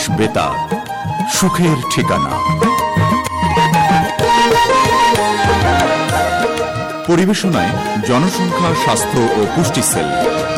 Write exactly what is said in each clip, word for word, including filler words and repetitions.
বেতার, সুখের ঠিকানা। পরিবেশনায় জনসংখ্যা, স্বাস্থ্য ও পুষ্টি সেল।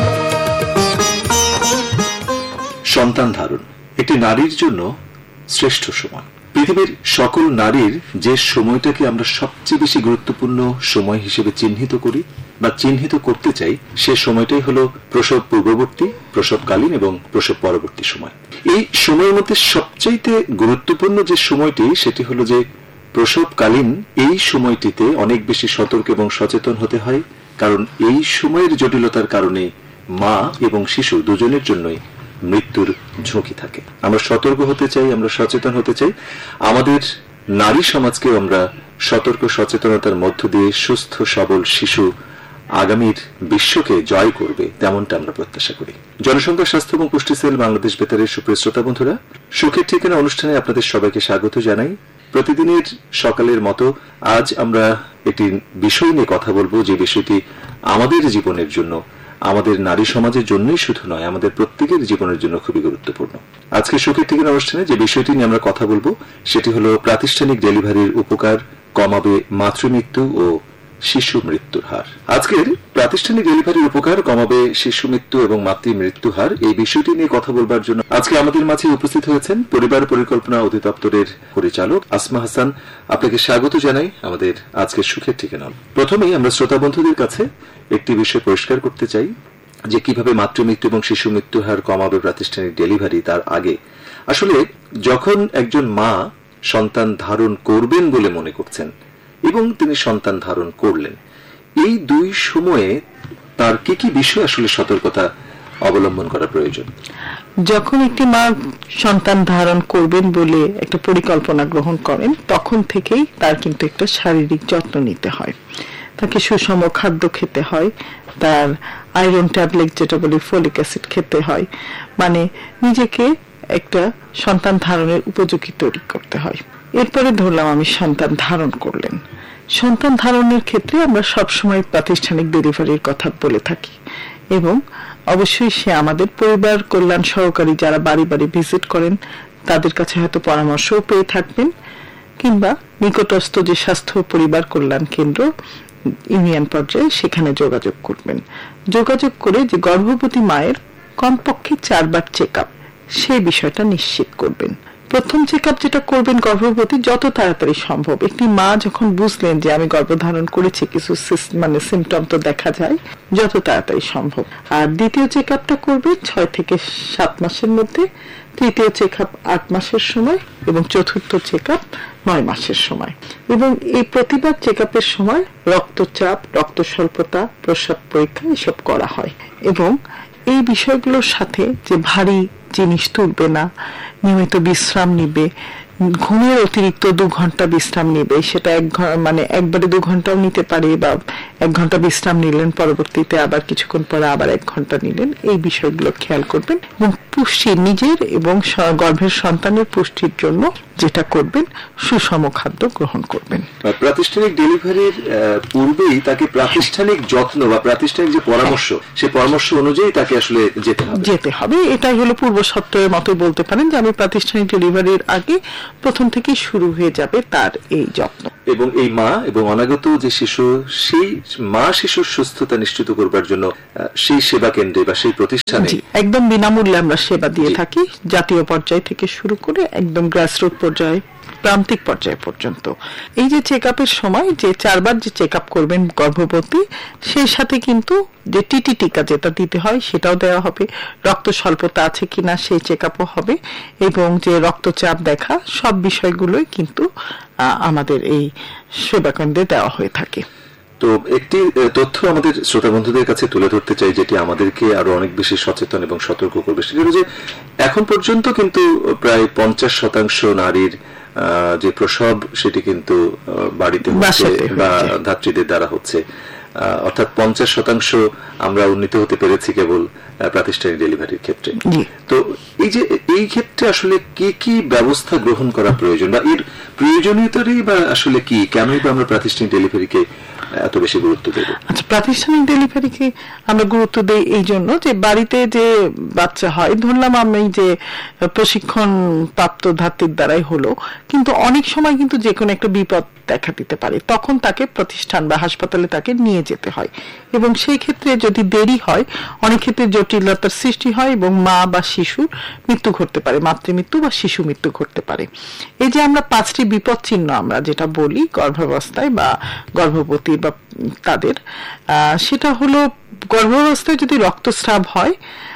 সন্তান ধারণ একটি নারীর জন্য শ্রেষ্ঠ সময়। পৃথিবীর সকল নারীর যে সময়টাকে আমরা সবচেয়ে বেশি গুরুত্বপূর্ণ সময় হিসেবে চিহ্নিত করি বা চিহ্নিত করতে চাই, সে সময়টাই হলো প্রসব পূর্ববর্তী, প্রসবকালীন এবং প্রসব পরবর্তী সময়। এই সময়ের মধ্যে সবচাইতে গুরুত্বপূর্ণ যে সময়টি, সেটি হলো যে প্রসবকালীন এই সময়টিতে অনেক বেশি সতর্ক এবং সচেতন হতে হয়, কারণ এই সময়ের জটিলতার কারণে মা এবং শিশু দুজনের জন্যই মৃত্যুর ঝুঁকি থাকে। আমরা সতর্ক হতে চাই, আমরা সচেতন হতে চাই। আমাদের নারী সমাজকে আমরা সতর্ক সচেতনতার মধ্য দিয়ে সুস্থ সবল শিশু আগামীর বিশ্বকে জয় করবে, তেমনটা আমরা প্রত্যাশা করি। জনসংখ্যা, স্বাস্থ্য এবং পুষ্টি সেল বাংলাদেশ বেতারের সুপ্রিয় শ্রোতা বন্ধুরা, সুখের ঠিকানা অনুষ্ঠানে আপনাদের সবাইকে স্বাগত জানাই। প্রতিদিনের সকালের মতো আজ আমরা একটি বিষয় নিয়ে কথা বলবো, যে বিষয়টি আমাদের জীবনের জন্য, আমাদের নারী সমাজের জন্যই শুধু নয়, আমাদের প্রত্যেকের জীবনের জন্য খুবই গুরুত্বপূর্ণ। আজকে সুখের ঠিকানা অনুষ্ঠানে যে বিষয়টি নিয়ে আমরা কথা বলবো, সেটি হলো প্রাতিষ্ঠানিক ডেলিভারির উপকার কমাবে মাতৃমৃত্যু ও শিশু মৃত্যুর হার। আজকের প্রাতিষ্ঠানিক ডেলিভারির উপকার কমাবে শিশু মৃত্যু এবং মাতৃ মৃত্যু হার, এই বিষয়টি নিয়ে কথা বলবার জন্য আজকে আমাদের মাঝে উপস্থিত হয়েছেন পরিবার পরিকল্পনা অধিদপ্তরের পরিচালক আসমা হাসান। আপনাকে স্বাগত জানাই আমাদের আজকের সুখের ঠিকানা। প্রথমেই আমরা শ্রোতা বন্ধুদের কাছে একটি বিষয় পরিষ্কার করতে চাই, যে কিভাবে মাতৃমৃত্যু এবং শিশু মৃত্যু হার কমাবে প্রাতিষ্ঠানিক ডেলিভারি। তার আগে আসলে যখন একজন মা সন্তান ধারণ করবেন বলে মনে করছেন এবং তিনি সন্তান ধারণ করলেন, এই দুই সময়ে তার কি কি বিষয় আসলে সতর্কতা অবলম্বন করা প্রয়োজন? যখন একটি মা সন্তান ধারণ করবেন বলে একটা পরিকল্পনা গ্রহণ করেন, তখন থেকেই তার কিন্তু একটা শারীরিক যত্ন নিতে হয়। তাকে সুষম খাদ্য খেতে হয়, তার আয়রন ট্যাবলেট যেটা বলি ফলিক অ্যাসিড খেতে হয়, মানে নিজেকে একটা সন্তান ধারণের উপযোগী তৈরি করতে হয়। এরপরে ধরলাম আমি সন্তান ধারণ করলেন। সন্তান ধারণের ক্ষেত্রে আমরা সবসময় প্রাতিষ্ঠানিক ডেলিভারির কথা বলে থাকি, এবং অবশ্যই সে আমাদের পরিবার কল্যাণ সহকারী যারা বাড়ি বাড়ি ভিজিট করেন তাদের কাছে হয়তো পরামর্শও পেয়ে থাকবেন, কিংবা নিকটস্থ যে স্বাস্থ্য পরিবার কল্যাণ কেন্দ্র ইউনিয়ন পর্যায়ে সেখানে যোগাযোগ করবেন। যোগাযোগ করে যে গর্ভবতী মায়ের কমপক্ষে চারবার চেক আপ, সেই বিষয়টা নিশ্চিত করবেন। প্রথম চেক আপ যেটা করবেন গর্ভবতী যত তাড়াতাড়ি সম্ভব। একটি মা যখন বুঝলেন যে আমি গর্ভধারণ করেছি, কিছু মানে সিমটম তো দেখা যায়, যত তাড়াতাড়ি সম্ভব। আর দ্বিতীয় চেক আপটা করবে ছয় থেকে সাত মাসের মধ্যে, তৃতীয় চেক আপ আট মাসের সময় এবং চতুর্থ চেক আপ নয় মাসের সময়। এবং এই প্রতিবার চেক আপের সময় রক্তচাপ, রক্ত স্বল্পতা, প্রস্রাব পরীক্ষা এসব করা হয়। এবং এই বিষয়গুলোর সাথে যে ভারী জিনিস তুলবে না, নিয়মিত বিশ্রাম নিবে, ঘুমের অতিরিক্ত দু ঘন্টা বিশ্রাম নিবে, সেটা এক মানে একবারে দু ঘন্টাও নিতে পারে, বা এক ঘন্টা বিশ্রাম নিলেন, পরবর্তীতে আবার কিছুক্ষণ পরে আবার এক ঘন্টা নিলেন, এই বিষয়গুলো খেয়াল করবেন। এবং পুষ্টি, নিজের এবং গর্ভের সন্তানের পুষ্টির জন্য যেটা করবেন, সুষম খাদ্য গ্রহণ করবেন। প্রাতিষ্ঠানিক ডেলিভারির পূর্বেই তাকে প্রাতিষ্ঠানিক যত্ন বা প্রাতিষ্ঠানিক যে পরামর্শ, সেই পরামর্শ অনুযায়ী তাকে আসলে যেতে হবে যেতে হবে এটাই হলো পূর্ব সত্ত্বের মতো বলতে পারেন, যে আমি প্রাতিষ্ঠানিক ডেলিভারির আগে প্রথম থেকে শুরু হয়ে যাবে তার এই যত্ন। এবং এই মা এবং অনাগত যে শিশু, সেই মা শিশুর সুস্থতা নিশ্চিত করবার জন্য সেই সেবা কেন্দ্রে বা সেই প্রতিষ্ঠানে একদম বিনামূল্যে আমরা সেবা দিয়ে থাকি, জাতীয় পর্যায় থেকে শুরু করে একদম গ্রাসরুট পর্যায়ে, প্রান্তিক পর্যায় পর্যন্ত। এই যে চেক আপের সময় যে চারবার যে চেক আপ করবেন গর্ভবতী, সেই সাথে কিন্তু যে টিটি টিকা যেটা দিতে হয় সেটাও দেওয়া হবে, রক্ত স্বল্পতা আছে কিনা সেই চেক আপও হবে, এবং যে রক্তচাপ দেখা, সব বিষয়গুলোই কিন্তু আমাদের এই সেবা কেন্দ্রে দেওয়া হয়ে থাকে। তো একটি তথ্য আমাদের শ্রোতা বন্ধুদের কাছে তুলে ধরতে চাই, যেটি আমাদেরকে আরো অনেক বেশি সচেতন এবং সতর্ক করবে। সেটি হলো যে এখন পর্যন্ত কিন্তু প্রায় পঞ্চাশ শতাংশ নারীর যে প্রসব, সেটি কিন্তু বাড়িতে হচ্ছে বা ধাত্রীদের দ্বারা হচ্ছে। অর্থাৎ পঞ্চাশ শতাংশ আমরা উন্নীত হতে পেরেছি কেবল প্রাতিষ্ঠানিক ডেলিভারির ক্ষেত্রে। তো এই যে এই ক্ষেত্রে আসলে কি কি ব্যবস্থা গ্রহণ করা প্রয়োজন, বা এর প্রয়োজনীয়তারই বা আসলে কি, কেনই বা আমরা প্রাতিষ্ঠানিক ডেলিভারিকে এত বেশি গুরুত্ব দেব? আচ্ছা, প্রাতিষ্ঠানিক ডেলিভারিকে আমরা গুরুত্ব দেই এই জন্য যে বাড়িতে যে বাচ্চা হয়, ধরলাম আমি যে প্রশিক্ষণ প্রাপ্ত ধাত্রীর দ্বারাই হলো, কিন্তু অনেক সময় কিন্তু যে কোনো একটা বিপদ দেখা দিতে পারে, তখন তাকে প্রতিষ্ঠান বা হাসপাতালে তাকে নিয়ে যেতে হয়, এবং সেই ক্ষেত্রে যদি দেরি হয় অনেক ক্ষেত্রে জটিলতার সৃষ্টি হয় এবং মা বা শিশুর মৃত্যু ঘটতে পারে, মাতৃমৃত্যু বা শিশু মৃত্যু ঘটতে পারে। এই যে আমরা পাঁচটি বিপদ চিহ্ন আমরা যেটা বলি গর্ভাবস্থায় বা গর্ভবতী বা তাদের, সেটা হলো গর্ভাবস্থায় যদি রক্তস্রাব হয়,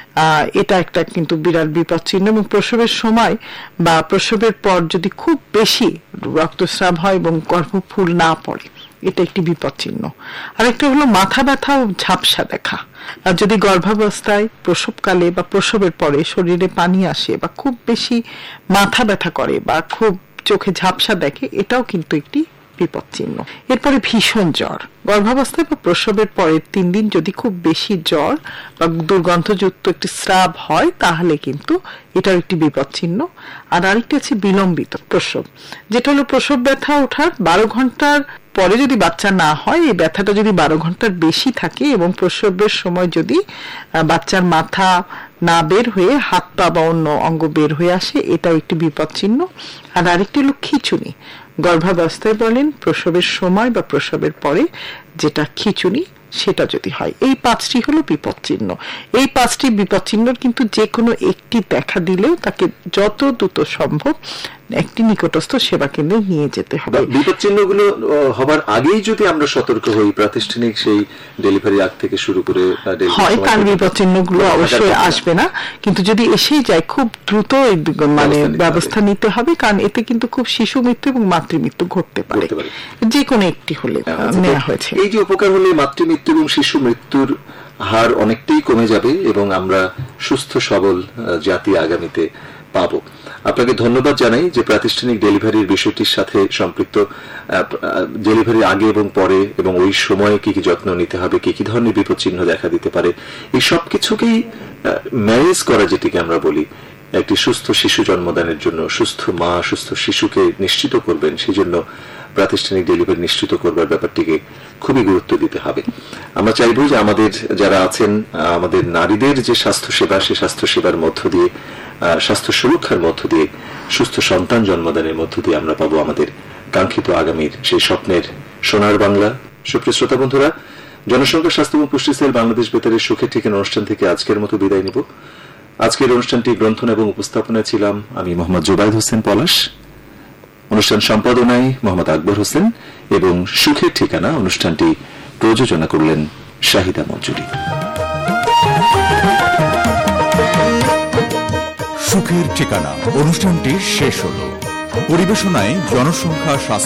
এটা একটা কিন্তু বিরাট বিপদ চিহ্ন, এবং প্রসবের সময় বা প্রসবের পর যদি খুব বেশি রক্তস্রাব হয় এবং গর্ভফুল না পড়ে, এটা একটি বিপদ চিহ্ন। আরেকটা হলো মাথা ব্যথা ও ঝাপসা দেখা। আর যদি গর্ভাবস্থায় প্রসবকালে বা প্রসবের পরে শরীরে পানি আসে বা খুব বেশি মাথা ব্যথা করে বা খুব চোখে ঝাপসা দেখে, এটাও কিন্তু একটি বিপদ চিহ্ন। এরপরে ভীষণ জ্বর, গর্ভাবস্থায় বা প্রসবের পরের তিন দিন যদি খুব বেশি জ্বর বা দুর্গন্ধযুক্ত একটি স্রাব হয়, তাহলে কিন্তু এটার একটি বিপদ চিহ্ন। আর আরেকটি আছে বিলম্বিত প্রসব, যেটা হলো প্রসব ব্যথা ওঠার বারো ঘন্টার পরে যদি বাচ্চা না হয়, এই ব্যথাটা যদি বারো ঘন্টার বেশি থাকে এবং প্রসবের সময় যদি বাচ্চার মাথা না বের হয়ে হাত পা বা অন্য অঙ্গ বের হয়ে আসে, এটাও একটি বিপদ চিহ্ন। আর আরেকটি হলো খিঁচুনি, গর্ভাবস্থায় বলেন, প্রসবের সময় বা প্রসবের পরে যেটা খিঁচুনি, সেটা যদি হয়। এই পাঁচটি হলো বিপদ চিহ্ন। এই পাঁচটি বিপদ চিহ্নর কিন্তু যে কোনো একটি দেখা দিলেও তাকে যত দ্রুত সম্ভব একটি নিকটস্থ সেবা কেন্দ্রে নিয়ে যেতে হবে। বিপদ চিহ্নগুলো হবার আগেই যদি আমরা সতর্ক হই, প্রাতিষ্ঠানিক সেই ডেলিভারি আগ থেকে শুরু করে হয়, তার বিপদ চিহ্নগুলো অবশ্যই আসবে না, কিন্তু যদি এসেই যায় খুব দ্রুত মানে ব্যবস্থা নিতে হবে, কারণ এতে কিন্তু খুব শিশু মৃত্যু এবং মাতৃমৃত্যু ঘটতে পারে, যে কোনো একটি হলে নেওয়া হয়েছে। এই যে উপকার হলে মাতৃমৃত্যু এবং শিশু মৃত্যুর হার অনেকটাই কমে যাবে এবং আমরা সুস্থ সবল জাতি আগামীতে পাবো। আপনাকে ধন্যবাদ জানাই যে প্রাতিষ্ঠানিক ডেলিভারির বিষয়টির সাথে সম্পৃক্ত, ডেলিভারির আগে এবং পরে এবং ওই সময়ে কি কি যত্ন নিতে হবে, কি কি ধরনের বিপদ চিহ্ন দেখা দিতে পারে, এই সব কিছুকেই ম্যানেজ করা, যেটিকে আমরা বলি একটি সুস্থ শিশু জন্মদানের জন্য সুস্থ মা সুস্থ শিশুকে নিশ্চিত করবেন, সেই জন্য প্রাতিষ্ঠানিক ডেলিভারি নিশ্চিত করবার ব্যাপারটিকে খুবই গুরুত্ব দিতে হবে। আমরা চাইব যে আমাদের যারা আছেন, আমাদের নারীদের যে স্বাস্থ্য সেবা, সে স্বাস্থ্য সেবার মধ্য দিয়ে, স্বাস্থ্য সুরক্ষার মধ্য দিয়ে, সুস্থ সন্তান জন্মদানের মধ্য দিয়ে আমরা পাবো আমাদের কাঙ্ক্ষিত আগামীর সেই স্বপ্নের সোনার বাংলা। সুপ্রিয় শ্রোতা বন্ধুরা, জনসংখ্যা স্বাস্থ্য এবং পুষ্টি সেল বাংলাদেশ বেতারের সুখের ঠিকানা অনুষ্ঠান থেকে আজকের মতো বিদায় নিব। আজকের অনুষ্ঠানটি গ্রন্থন এবং উপস্থাপনায় ছিলাম আমি মোহাম্মদ জুবাইদ হোসেন পলাশ, অনুষ্ঠান সম্পাদনায় মোহাম্মদ আকবর হোসেন, এবং সুখের ঠিকানা অনুষ্ঠানটি প্রযোজনা করলেন শাহিদা মঞ্জুরি। সুখের ঠিকানা অনুষ্ঠানটি শেষ হল। পরিবেশনায় জনসংখ্যা